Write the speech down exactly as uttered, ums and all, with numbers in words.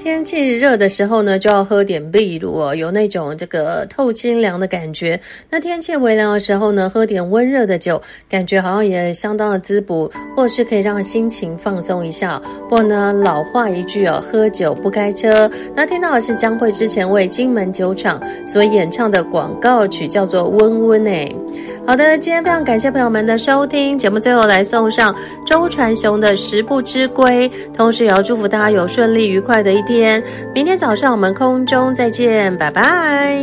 天气热的时候呢，就要喝点秘鲁哦，有那种这个透清凉的感觉。那天气微凉的时候呢，喝点温热的酒，感觉好像也相当的滋补，或是可以让心情放松一下。不过呢，老话一句哦，喝酒不开车。那听到的是江蕙之前为金门酒厂所演唱的广告曲，叫做《温温》诶。好的，今天非常感谢朋友们的收听，节目最后来送上周传雄的《食不知归》，同时也要祝福大家有顺利愉快的一天。明天早上我们空中再见，拜拜。